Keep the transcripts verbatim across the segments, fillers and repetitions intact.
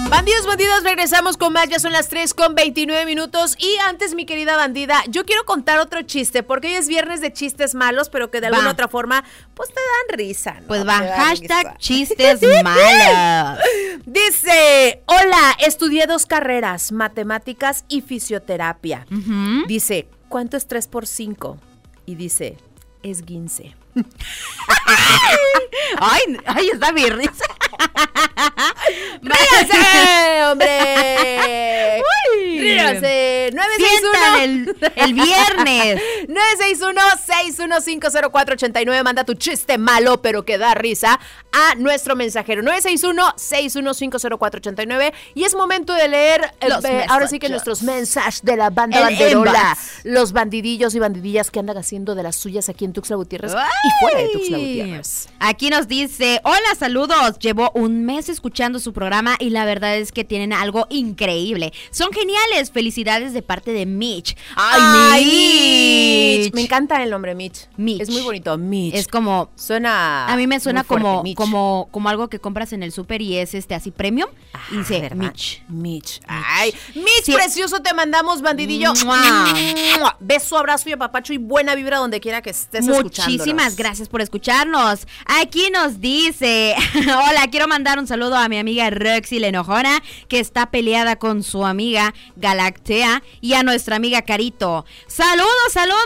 Bandidos, bandidas, regresamos con más. Ya son las tres con veintinueve minutos. Y antes, mi querida bandida, yo quiero contar otro chiste, porque hoy es viernes de chistes malos, pero que de alguna va. otra forma, pues te dan risa, ¿no? Pues va, hashtag risa. Chistes malos. Dice, hola, estudié dos carreras, matemáticas y fisioterapia. Uh-huh. Dice, ¿cuánto es tres por cinco? Y dice, es quince. Ay, ay, está mi risa. ¡Ríase, hombre! Uy, ¡ríase! nueve seis uno el, el viernes. nueve seis uno, seis uno cinco, cero cuatro ocho nueve. Manda tu chiste malo, pero que da risa, a nuestro mensajero. nueve seis uno, seis uno cinco, cero cuatro ocho nueve. Y es momento de leer, los eh, ahora sí que nuestros mensajes de la banda el banderola. Inbox. Los bandidillos y bandidillas que andan haciendo de las suyas aquí en Tuxtla Gutiérrez. ¡Ay! Y fuera de Tuxtla Gutiérrez. Aquí nos dice, hola, saludos. Llevo un mes escuchando su programa y la verdad es que tienen algo increíble. Son geniales. Felicidades de parte de Mitch. ¡Ay, Ay Mitch! Me encanta el nombre Mitch. Mitch. Es muy bonito, Mitch. Es como... Suena... A mí me suena fuerte, como, Mitch. como como algo que compras en el súper y es este así premium. Ah, y dice ¿verdad? Mitch. Mitch. Ay, Mitch, sí. Precioso, te mandamos, bandidillo. ¡Mua! Beso, abrazo y apapacho y buena vibra donde quiera que estés escuchándonos. Muchísimas gracias por escucharnos. Aquí nos dice, hola, quiero mandar un saludo a mi amiga Roxy la enojona, que está peleada con su amiga Galactea, y a nuestra amiga Carito. ¡Saludos, saludos!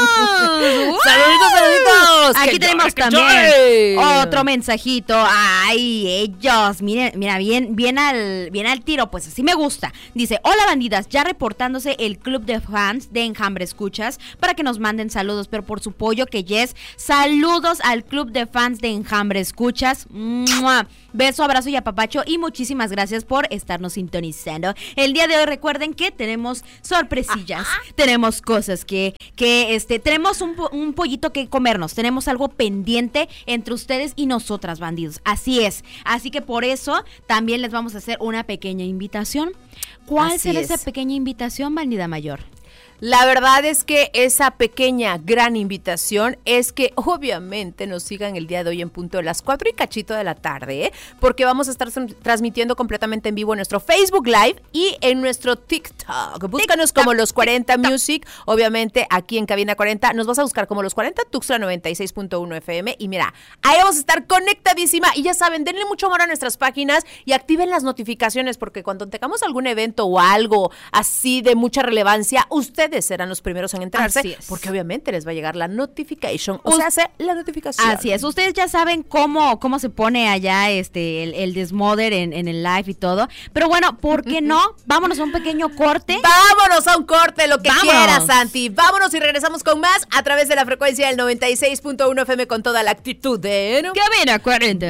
¡Saluditos, saluditos! Aquí tenemos también otro mensajito. Ay, ellos, miren, mira, bien, bien al, bien al tiro, pues así me gusta. Dice, hola bandidas, ya reportándose el club de fans de Enjambre Escuchas para que nos manden saludos, pero por su pollo que yes, saludos al club de fans de Enjambre Escuchas. ¡Mua! Beso, abrazo y apapacho y muchísimas gracias por estarnos sintonizando. El día de hoy recuerden que tenemos sorpresillas, Ajá. tenemos cosas que, que este, tenemos un, un pollito que comernos, tenemos algo pendiente entre ustedes y nosotras, bandidos. Así es, así que por eso también les vamos a hacer una pequeña invitación. ¿Cuál Así será es. esa pequeña invitación, bandida mayor? La verdad es que esa pequeña, gran invitación es que obviamente nos sigan el día de hoy en punto de las cuatro y cachito de la tarde, ¿eh? Porque vamos a estar transmitiendo completamente en vivo en nuestro Facebook Live y en nuestro TikTok. Búscanos TikTok, como Los cuarenta TikTok. Music, obviamente aquí en Cabina cuarenta. Nos vas a buscar como Los cuarenta, Tuxtla noventa y seis punto uno F M. Y mira, ahí vamos a estar conectadísima. Y ya saben, denle mucho amor a nuestras páginas y activen las notificaciones, porque cuando tengamos algún evento o algo así de mucha relevancia, ustedes serán los primeros en enterarse, porque obviamente les va a llegar la notification, o sea, hace la notificación. Así es, ustedes ya saben cómo, cómo se pone allá este el, el desmoder en, en el live y todo, pero bueno, ¿por qué no? Vámonos a un pequeño corte. Vámonos a un corte, lo que Vámonos. quieras, Santi. Vámonos y regresamos con más a través de la frecuencia del noventa y seis punto uno F M con toda la actitud de... Cabina cuarenta.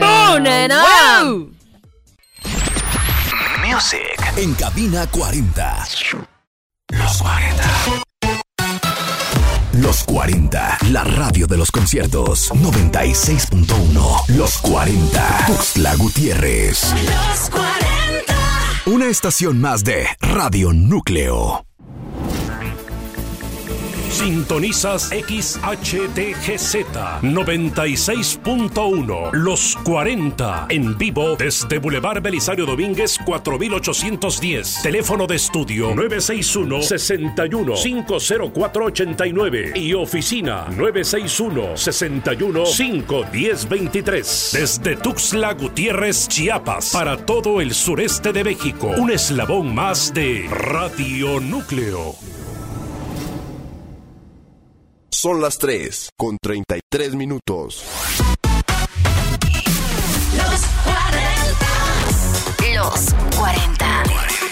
¡Wow! Music en Cabina cuarenta. Los cuarenta. Los cuarenta, la radio de los conciertos. noventa y seis punto uno. Los cuarenta. Tuxtla Gutiérrez. Los cuarenta. Una estación más de Radio Núcleo. Sintonizas X H D G Z noventa y seis punto uno. Los cuarenta. En vivo desde Boulevard Belisario Domínguez cuatro mil ochocientos diez. Teléfono de estudio nueve seis uno, seis uno, cinco cero cuatro ocho nueve. Y oficina nueve seis uno, seis uno, cinco uno cero dos tres. Desde Tuxtla Gutiérrez, Chiapas, para todo el sureste de México. Un eslabón más de Radio Núcleo. Son las tres con treinta y tres minutos. Los cuarenta. Los cuarenta.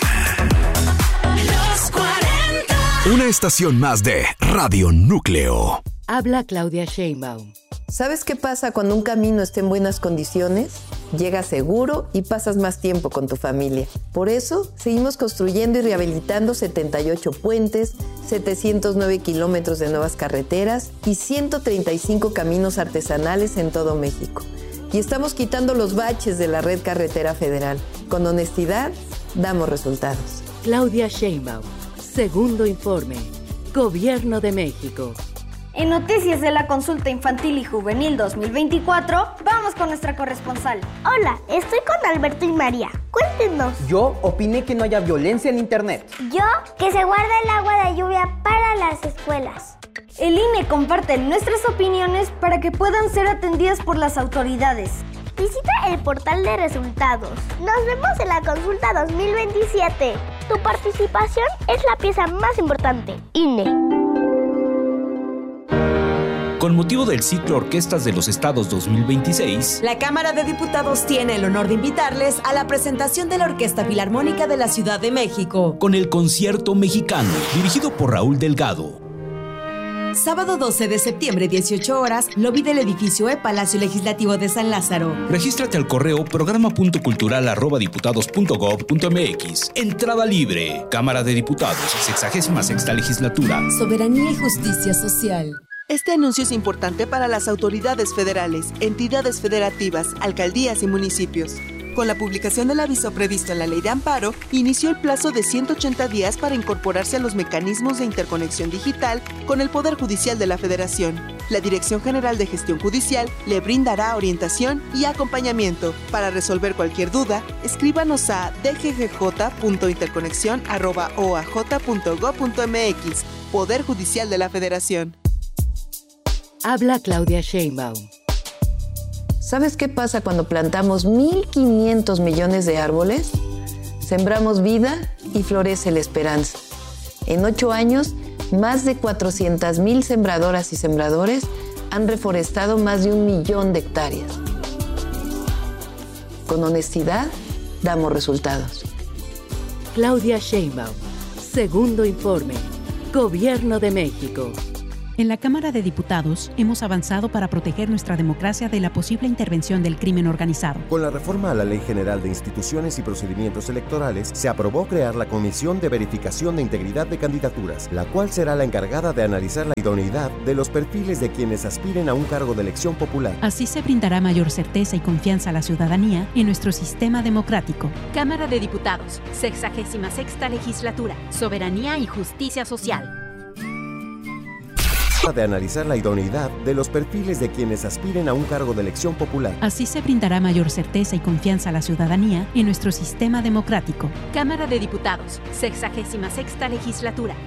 Los cuarenta. Una estación más de Radio Núcleo. Habla Claudia Sheinbaum. ¿Sabes qué pasa cuando un camino está en buenas condiciones? Llegas seguro y pasas más tiempo con tu familia. Por eso, seguimos construyendo y rehabilitando setenta y ocho puentes, setecientos nueve kilómetros de nuevas carreteras y ciento treinta y cinco caminos artesanales en todo México. Y estamos quitando los baches de la red carretera federal. Con honestidad, damos resultados. Claudia Sheinbaum. Segundo informe. Gobierno de México. En Noticias de la Consulta Infantil y Juvenil dos mil veinticuatro, vamos con nuestra corresponsal. Hola, estoy con Alberto y María. Cuéntenos. Yo opiné que no haya violencia en internet. Yo, que se guarda el agua de lluvia para las escuelas. El I N E comparte nuestras opiniones para que puedan ser atendidas por las autoridades. Visita el portal de resultados. Nos vemos en la consulta dos mil veintisiete. Tu participación es la pieza más importante. I N E. Con motivo del ciclo Orquestas de los Estados dos mil veintiséis, la Cámara de Diputados tiene el honor de invitarles a la presentación de la Orquesta Filarmónica de la Ciudad de México, con el Concierto Mexicano, dirigido por Raúl Delgado. Sábado doce de septiembre, dieciocho horas, lobby del edificio E Palacio Legislativo de San Lázaro. Regístrate al correo programa punto cultural arroba diputados punto gob punto mx. Entrada libre. Cámara de Diputados, sexagésima sexta legislatura. Soberanía y justicia social. Este anuncio es importante para las autoridades federales, entidades federativas, alcaldías y municipios. Con la publicación del aviso previsto en la Ley de Amparo, inició el plazo de ciento ochenta días para incorporarse a los mecanismos de interconexión digital con el Poder Judicial de la Federación. La Dirección General de Gestión Judicial le brindará orientación y acompañamiento. Para resolver cualquier duda, escríbanos a d g g j punto interconexión arroba o a j punto gob punto mx. Poder Judicial de la Federación. Habla Claudia Sheinbaum. ¿Sabes qué pasa cuando plantamos mil quinientos millones de árboles? Sembramos vida y florece la esperanza. En ocho años, más de cuatrocientas mil sembradoras y sembradores han reforestado más de un millón de hectáreas. Con honestidad, damos resultados. Claudia Sheinbaum. Segundo informe. Gobierno de México. En la Cámara de Diputados hemos avanzado para proteger nuestra democracia de la posible intervención del crimen organizado. Con la reforma a la Ley General de Instituciones y Procedimientos Electorales, se aprobó crear la Comisión de Verificación de Integridad de Candidaturas, la cual será la encargada de analizar la idoneidad de los perfiles de quienes aspiren a un cargo de elección popular. Así se brindará mayor certeza y confianza a la ciudadanía en nuestro sistema democrático. Cámara de Diputados, sexagésima sexta legislatura, soberanía y justicia social. De analizar la idoneidad de los perfiles de quienes aspiren a un cargo de elección popular. Así se brindará mayor certeza y confianza a la ciudadanía en nuestro sistema democrático. Cámara de Diputados, sexagésima sexta legislatura,